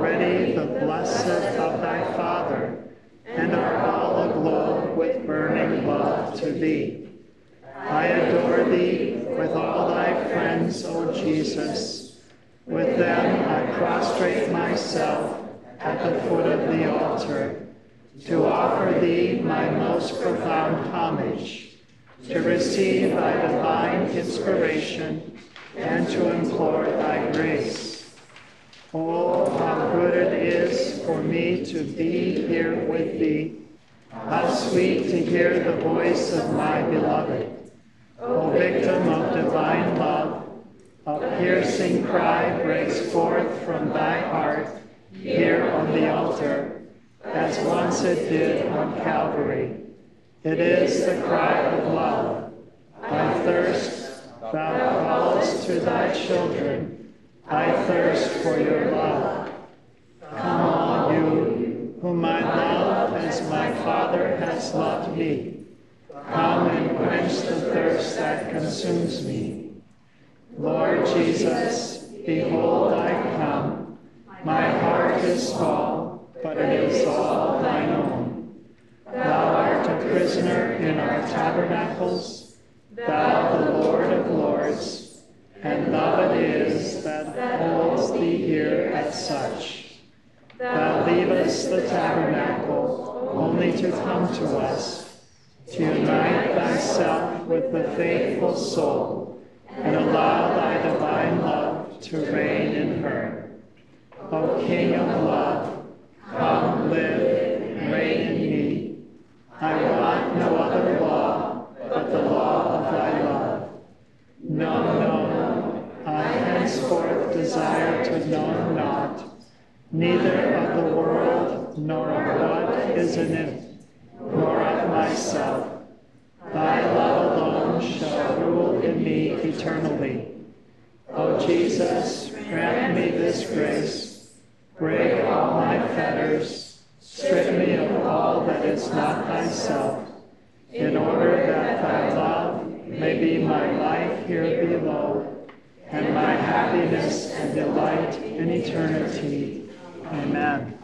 already the blessed of thy Father, and are all aglow with burning love to thee. I adore thee with all thy friends, O Jesus. With them I prostrate myself at the foot of the altar, to offer thee my most profound homage, to receive thy divine inspiration, and to implore thy grace. Oh, how good it is for me to be here with thee. How sweet to hear the voice of my beloved. O victim of divine love, a piercing cry breaks forth from thy heart here on the altar, as once it did on Calvary. It is the cry of love. I thirst, thou callest to thy children. I thirst for your love. Come on, you, whom I love as my Father has loved me. Come and quench the thirst that consumes me. Lord Jesus, behold I come. My heart is small, but it is all thine own. Thou art a prisoner in our tabernacles, thou the Lord of lords, and love it is that holds thee here as such. Thou leavest the tabernacle only to come to us, to unite thyself with the faithful soul, and allow thy divine love to reign in her. O King of love, come live and reign in me. I want no other law but the law of thy love. No, I henceforth desire to know naught, neither of the world, nor of what is in it, nor of myself. Thy love alone shall rule in me eternally. O Jesus, grant me this grace. Break all my fetters. Strip me of all that is not thyself, in order that thy love may be my life here below, and my happiness and delight in eternity. Amen.